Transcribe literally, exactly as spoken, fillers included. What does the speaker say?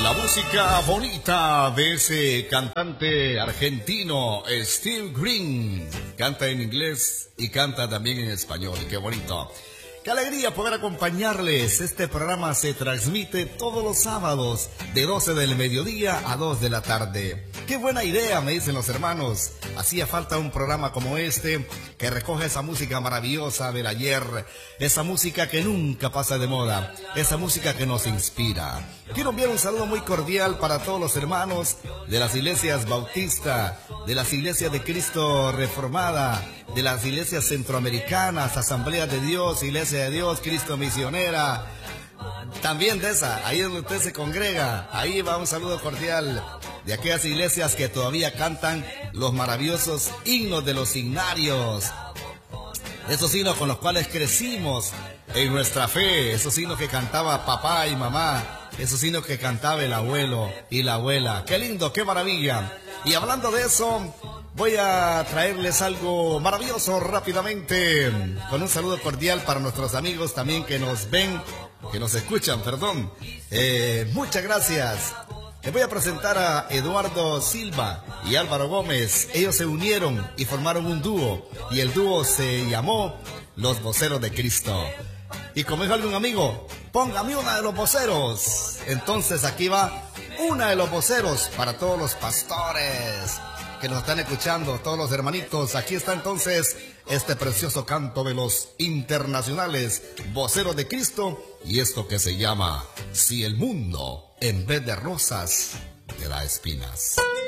La música bonita de ese cantante argentino, Steve Green. Canta en inglés y canta también en español. ¡Qué bonito! ¡Qué alegría poder acompañarles! Este programa se transmite todos los sábados de doce del mediodía a dos de la tarde. ¡Qué buena idea!, me dicen los hermanos. Hacía falta un programa como este que recoge esa música maravillosa del ayer, esa música que nunca pasa de moda, esa música que nos inspira. Quiero enviar un saludo muy cordial para todos los hermanos de las iglesias Bautista, de las iglesias de Cristo Reformada, de las iglesias centroamericanas, Asamblea de Dios, Iglesia de Dios, Cristo Misionera, también de esa, ahí donde usted se congrega. Ahí va un saludo cordial de aquellas iglesias que todavía cantan los maravillosos himnos de los himnarios, esos himnos con los cuales crecimos en nuestra fe, esos himnos que cantaba papá y mamá, esos himnos que cantaba el abuelo y la abuela. ¡Qué lindo, qué maravilla! Y hablando de eso, voy a traerles algo maravilloso rápidamente, con un saludo cordial para nuestros amigos también que nos ven, que nos escuchan, perdón. Eh, muchas gracias. Les voy a presentar a Eduardo Silva y Álvaro Gómez. Ellos se unieron y formaron un dúo, y el dúo se llamó Los Voceros de Cristo. Y como dijo algún amigo, póngame una de los voceros. Entonces aquí va una de los voceros para todos los pastores que nos están escuchando, todos los hermanitos. Aquí está entonces este precioso canto de los internacionales Voceros de Cristo, y esto que se llama Si el mundo en vez de rosas te da espinas.